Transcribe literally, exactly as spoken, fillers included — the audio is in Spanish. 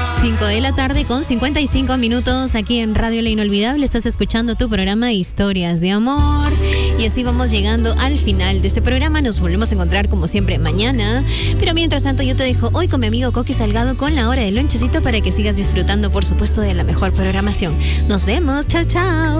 cinco de la tarde con cincuenta y cinco minutos aquí en Radio La Inolvidable. Estás escuchando tu programa Historias de Amor. Y así vamos llegando al final de este programa. Nos volvemos a encontrar como siempre mañana. Pero mientras tanto yo te dejo hoy con mi amigo Coqui Salgado con la hora del lonchecito para que sigas disfrutando, por supuesto, de la mejor programación. Nos vemos. Chao, chao.